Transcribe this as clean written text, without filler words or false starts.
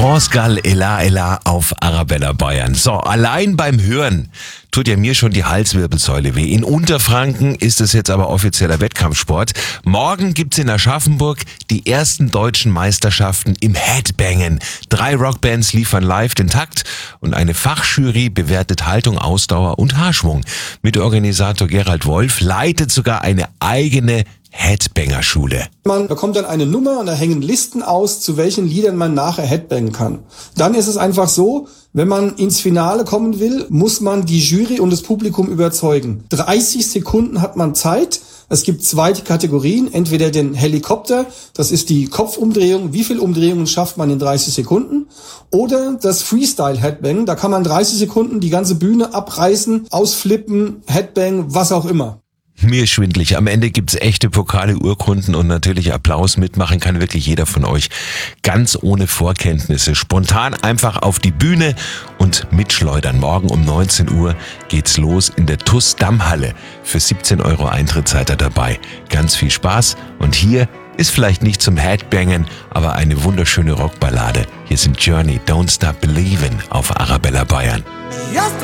France Gall, Ella Ella auf Arabella Bayern. So, allein beim Hören tut ja mir schon die Halswirbelsäule weh. In Unterfranken ist es jetzt aber offizieller Wettkampfsport. Morgen gibt's in Aschaffenburg die ersten deutschen Meisterschaften im Headbangen. 3 Rockbands liefern live den Takt und eine Fachjury bewertet Haltung, Ausdauer und Haarschwung. Mitorganisator Gerald Wolf leitet sogar eine eigene Headbanger-Schule. Man bekommt dann eine Nummer und da hängen Listen aus, zu welchen Liedern man nachher Headbangen kann. Dann ist es einfach so, wenn man ins Finale kommen will, muss man die Jury und das Publikum überzeugen. 30 Sekunden hat man Zeit. Es gibt 2 Kategorien, entweder den Helikopter, das ist die Kopfumdrehung, wie viel Umdrehungen schafft man in 30 Sekunden, oder das Freestyle-Headbang, da kann man 30 Sekunden die ganze Bühne abreißen, ausflippen, Headbang, was auch immer. Mir schwindlig. Am Ende gibt's echte Pokale, Urkunden und natürlich Applaus. Mitmachen kann wirklich jeder von euch. Ganz ohne Vorkenntnisse. Spontan einfach auf die Bühne und mitschleudern. Morgen um 19 Uhr geht's los in der TUS Dammhalle. Für 17 € Eintritt seid ihr dabei. Ganz viel Spaß. Und hier ist vielleicht nicht zum Headbangen, aber eine wunderschöne Rockballade. Hier sind Journey, Don't Stop Believin' auf Arabella Bayern. Just